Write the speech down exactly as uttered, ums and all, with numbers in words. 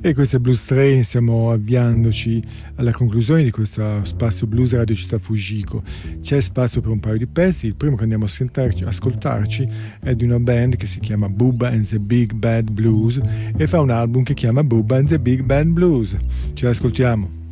E questo è Blues Train, stiamo avviandoci alla conclusione di questo spazio Blues Radio Città Fujiko. C'è spazio per un paio di pezzi. Il primo che andiamo a sentarci, ascoltarci è di una band che si chiama Bubba and the Big Bad Blues e fa un album che chiama Bubba and the Big Bad Blues. Ce l'ascoltiamo.